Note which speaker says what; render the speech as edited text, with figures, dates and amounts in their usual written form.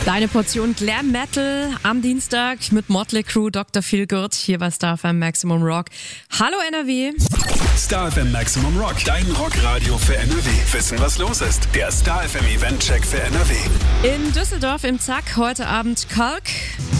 Speaker 1: Deine Portion Glam Metal am Dienstag mit Motley Crue, Dr. Feelgood, hier bei Star FM Maximum Rock. Hallo NRW.
Speaker 2: Star FM Maximum Rock, dein Rockradio für NRW. Wissen, was los ist? Der Star FM Event-Check für NRW.
Speaker 1: In Düsseldorf im Zack heute Abend Kalk.